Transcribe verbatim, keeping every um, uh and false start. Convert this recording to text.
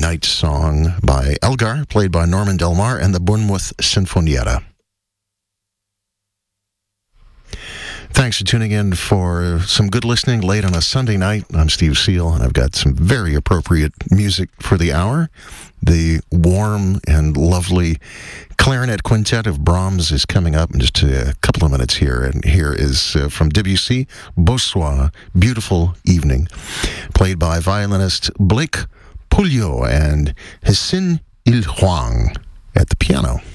Night Song by Elgar, played by Norman Del Mar and the Bournemouth Sinfonietta. Thanks for tuning in for some good listening late on a Sunday night. I'm Steve Seal, and I've got some very appropriate music for the hour. The warm and lovely clarinet quintet of Brahms is coming up in just a couple of minutes here. And here is uh, from Debussy, Beau Soir, Beautiful Evening, played by violinist Blake Pouliot and Hsien Il Huang at the piano.